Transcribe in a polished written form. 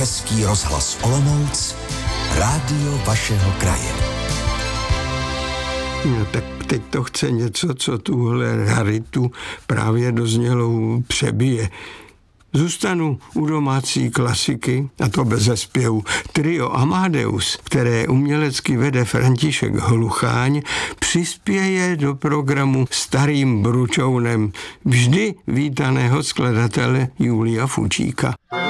Český rozhlas Olomouc, rádio vašeho kraje. No, tak teď to chce něco, co tuhle raritu právě doznělou přebije. Zůstanu u domácí klasiky, a to beze zpěvu. Trio Amadeus, které umělecky vede František Hlucháň, přispěje do programu starým bručounem vždy vítaného skladatele Julia Fučíka.